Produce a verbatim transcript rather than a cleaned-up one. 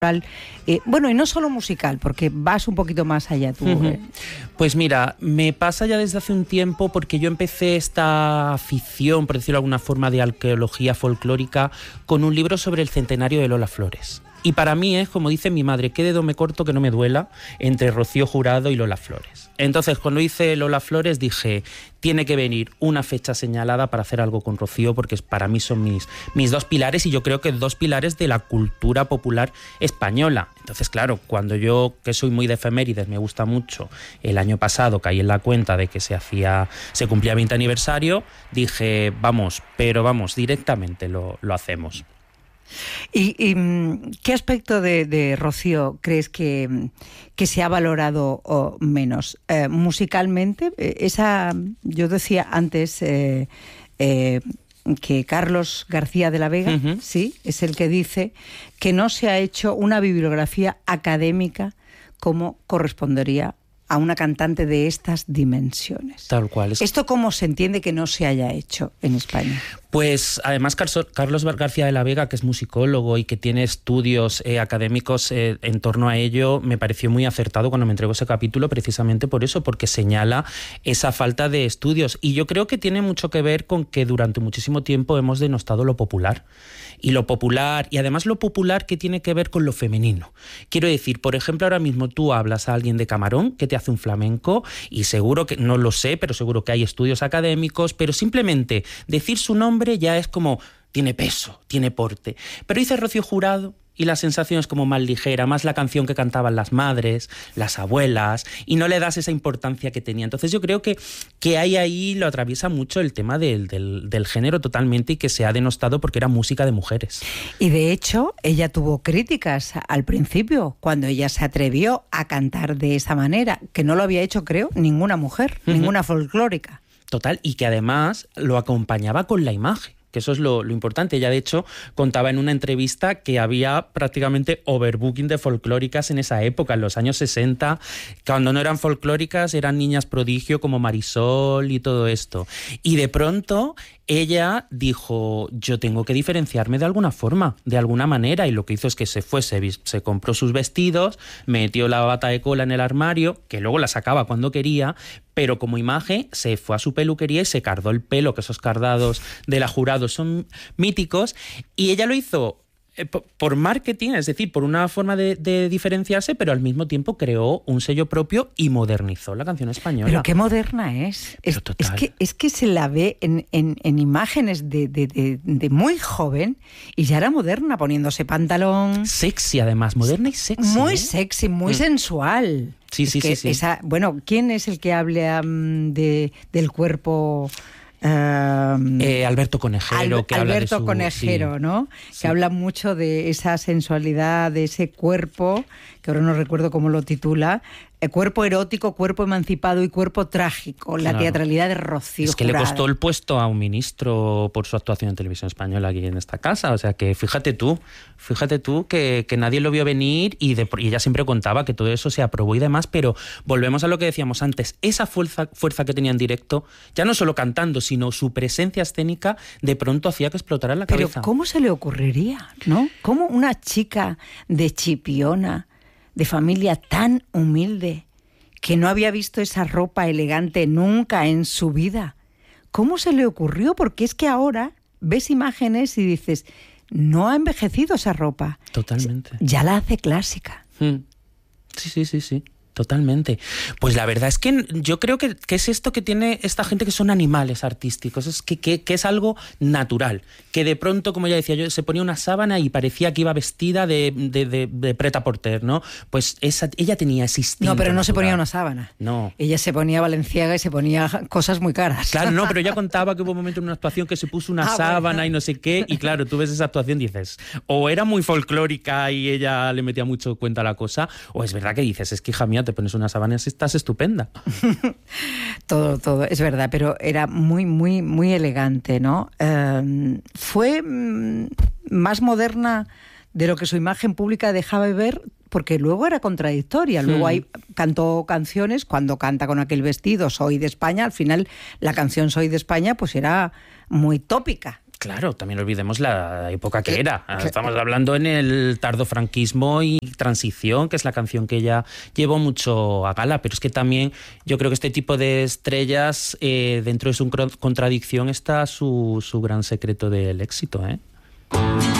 Eh, bueno, y no solo musical, porque vas un poquito más allá tú. Uh-huh. eh. Pues mira, me pasa ya desde hace un tiempo porque yo empecé esta afición, por decirlo de alguna forma, de arqueología folclórica con un libro sobre el centenario de Lola Flores. Y para mí es, como dice mi madre, qué dedo me corto que no me duela entre Rocío Jurado y Lola Flores. Entonces, cuando hice Lola Flores dije, tiene que venir una fecha señalada para hacer algo con Rocío, porque para mí son mis, mis dos pilares, y yo creo que dos pilares de la cultura popular española. Entonces, claro, cuando yo, que soy muy de efemérides, me gusta mucho, el año pasado caí en la cuenta de que se hacía, se cumplía veinte aniversario, dije, vamos, pero vamos, directamente lo, lo hacemos. ¿Y, y qué aspecto de, de Rocío crees que, que se ha valorado o menos? Eh, musicalmente, esa, yo decía antes eh, eh, que Carlos García de la Vega, uh-huh. sí, es el que dice que no se ha hecho una bibliografía académica como correspondería a una cantante de estas dimensiones. Tal cual. Es... ¿Esto cómo se entiende que no se haya hecho en España? Pues además Carlos García de la Vega, que es musicólogo y que tiene estudios eh, académicos eh, en torno a ello, me pareció muy acertado cuando me entregó ese capítulo, precisamente por eso, porque señala esa falta de estudios. Y yo creo que tiene mucho que ver con que durante muchísimo tiempo hemos denostado lo popular. Y lo popular, y además lo popular que tiene que ver con lo femenino. Quiero decir, por ejemplo, ahora mismo tú hablas a alguien de Camarón que te hace un flamenco, y seguro que, no lo sé, pero seguro que hay estudios académicos, pero simplemente decir su nombre ya es como, tiene peso, tiene porte. Pero dice Rocío Jurado y la sensación es como más ligera, más la canción que cantaban las madres, las abuelas, y no le das esa importancia que tenía. Entonces yo creo que, que hay ahí, lo atraviesa mucho el tema del, del, del género totalmente, y que se ha denostado porque era música de mujeres. Y de hecho, ella tuvo críticas al principio, cuando ella se atrevió a cantar de esa manera, que no lo había hecho, creo, ninguna mujer, uh-huh. ninguna folclórica. Total, y que además lo acompañaba con la imagen, que eso es lo, lo importante. Ella, de hecho, contaba en una entrevista que había prácticamente overbooking de folclóricas en esa época, en los años sesenta. Cuando no eran folclóricas, eran niñas prodigio como Marisol y todo esto. Y de pronto ella dijo, yo tengo que diferenciarme de alguna forma, de alguna manera, y lo que hizo es que se fue, se, se compró sus vestidos, metió la bata de cola en el armario, que luego la sacaba cuando quería, pero como imagen se fue a su peluquería y se cardó el pelo, que esos cardados de la Jurado son míticos, y ella lo hizo por marketing, es decir, por una forma de, de diferenciarse, pero al mismo tiempo creó un sello propio y modernizó la canción española. Pero qué moderna es. Es, es, que, es que se la ve en, en, en imágenes de, de, de, de muy joven, y ya era moderna, poniéndose pantalón. Sexy, además, moderna y sexy. Muy ¿eh? sexy, muy mm. sensual. Sí, sí, sí, sí. Esa, bueno, ¿quién es el que habla um, de, del cuerpo? Um, eh, Alberto Conejero, Al, que habla Alberto de su, Conejero, sí. ¿no? Sí. Que habla mucho de esa sensualidad, de ese cuerpo, que ahora no recuerdo cómo lo titula, el cuerpo erótico, cuerpo emancipado y cuerpo trágico, la claro. teatralidad de Rocío Es que Jurado. Le costó el puesto a un ministro por su actuación en Televisión Española aquí en esta casa, o sea que fíjate tú, fíjate tú que, que nadie lo vio venir, y, de, y ella siempre contaba que todo eso se aprobó y demás, pero volvemos a lo que decíamos antes, esa fuerza, fuerza que tenía en directo, ya no solo cantando, sino su presencia escénica, de pronto hacía que explotara la pero cabeza. Pero ¿cómo se le ocurriría, no? ¿Cómo una chica de Chipiona, de familia tan humilde, que no había visto esa ropa elegante nunca en su vida, cómo se le ocurrió? Porque es que ahora ves imágenes y dices, no ha envejecido esa ropa. Totalmente. Ya la hace clásica. Mm. Sí, sí, sí, sí. Totalmente. Pues la verdad es que yo creo que, que es esto que tiene esta gente, que son animales artísticos, es que, que, que es algo natural, que de pronto, como ya decía yo, se ponía una sábana y parecía que iba vestida de, de, de, de prêt-à-porter, ¿no? Pues esa, ella tenía ese instinto. No, pero no natural. Se ponía una sábana. No. Ella se ponía Balenciaga y se ponía cosas muy caras. Claro, no, pero ella contaba que hubo un momento en una actuación que se puso una ah, sábana bueno. y no sé qué, y claro, tú ves esa actuación y dices, o era muy folclórica y ella le metía mucho cuenta a la cosa, o es verdad que dices, es que hija mía, te pones una sábana y estás estupenda. todo, todo, es verdad, pero era muy, muy, muy elegante, ¿no? Eh, fue mm, más moderna de lo que su imagen pública dejaba ver, porque luego era contradictoria. Luego hay, cantó canciones, cuando canta con aquel vestido, Soy de España, al final la canción Soy de España pues era muy tópica. Claro, también olvidemos la época que era. Estamos hablando en el tardofranquismo y transición, que es la canción que ella llevó mucho a gala, pero es que también yo creo que este tipo de estrellas, eh, dentro de su contradicción está su, su gran secreto del éxito, ¿eh?